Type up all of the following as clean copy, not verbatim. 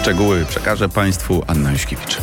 Szczegóły przekaże Państwu Anna Juśkiewicz.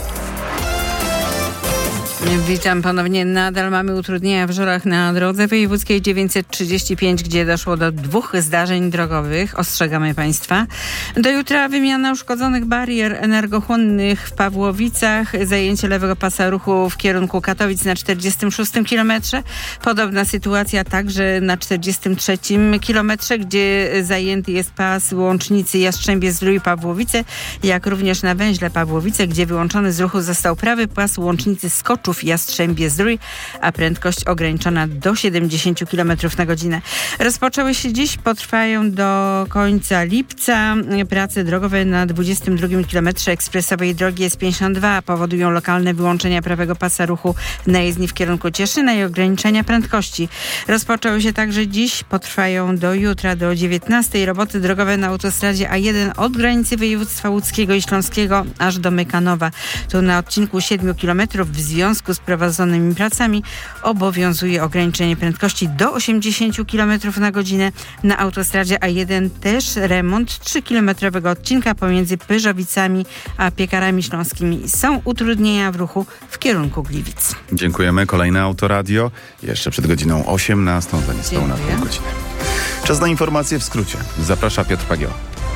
Witam ponownie. Nadal mamy utrudnienia w Żorach na drodze wojewódzkiej 935, gdzie doszło do 2 zdarzeń drogowych. Ostrzegamy Państwa. Do jutra wymiana uszkodzonych barier energochłonnych w Pawłowicach. Zajęcie lewego pasa ruchu w kierunku Katowic na 46 kilometrze. Podobna sytuacja także na 43 kilometrze, gdzie zajęty jest pas łącznicy Jastrzębie-Zdrój Pawłowice, jak również na węźle Pawłowice, gdzie wyłączony z ruchu został prawy pas łącznicy Skoczów Jastrzębie-Zdrój, a prędkość ograniczona do 70 km na godzinę. Rozpoczęły się dziś, potrwają do końca lipca. Prace drogowe na 22 kilometrze ekspresowej drogi S52 powodują lokalne wyłączenia prawego pasa ruchu na jezdni w kierunku Cieszyna i ograniczenia prędkości. Rozpoczęły się także dziś, potrwają do jutra, do 19. Roboty drogowe na autostradzie A1 od granicy województwa łódzkiego i śląskiego aż do Mykanowa. Tu na odcinku 7 km w związku z prowadzonymi pracami obowiązuje ograniczenie prędkości do 80 km na godzinę. Na autostradzie A1 też remont 3-kilometrowego odcinka pomiędzy Pyrzowicami a Piekarami Śląskimi. Są utrudnienia w ruchu w kierunku Gliwic. Dziękujemy. Kolejne Autoradio. Jeszcze przed godziną 18, za niespełna pół godziny. Czas na informacje w skrócie. Zaprasza Piotr Pagieła.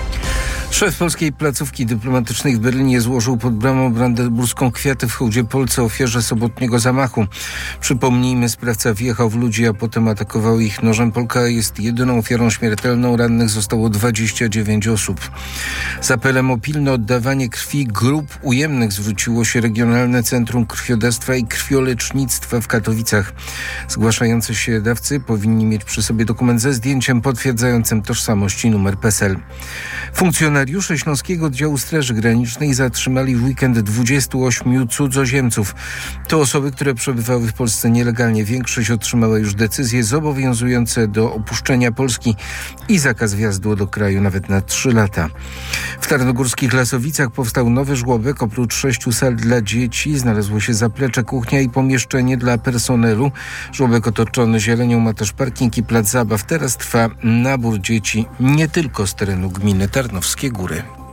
Szef polskiej placówki dyplomatycznej w Berlinie złożył pod bramą brandenburską kwiaty w hołdzie Polce, ofierze sobotniego zamachu. Przypomnijmy, sprawca wjechał w ludzi, a potem atakował ich nożem. Polka jest jedyną ofiarą śmiertelną. Rannych zostało 29 osób. Z apelem o pilne oddawanie krwi grup ujemnych zwróciło się Regionalne Centrum Krwiodawstwa i Krwiolecznictwa w Katowicach. Zgłaszający się dawcy powinni mieć przy sobie dokument ze zdjęciem potwierdzającym tożsamość i numer PESEL. Funkcjonariusze Śląskiego Oddziału Straży Granicznej zatrzymali w weekend 28 cudzoziemców. To osoby, które przebywały w Polsce nielegalnie. Większość otrzymała już decyzje zobowiązujące do opuszczenia Polski i zakaz wjazdu do kraju nawet na 3 lata. W Tarnogórskich Lasowicach powstał nowy żłobek. Oprócz 6 sal dla dzieci znalazło się zaplecze, kuchnia i pomieszczenie dla personelu. Żłobek otoczony zielenią ma też parking i plac zabaw. Teraz trwa nabór dzieci nie tylko z terenu gminy Tarnowskie Góry.